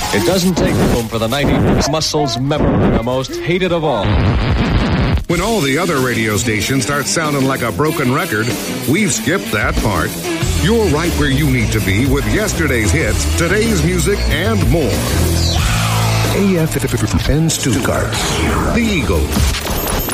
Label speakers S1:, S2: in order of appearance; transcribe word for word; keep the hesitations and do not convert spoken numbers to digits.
S1: It doesn't take room for the nineties muscles memory, the most hated of all.
S2: When all the other radio stations start sounding like a broken record, we've skipped that part. You're right where you need to be with yesterday's hits, today's music, and more. A F N Stuttgart, the Eagle.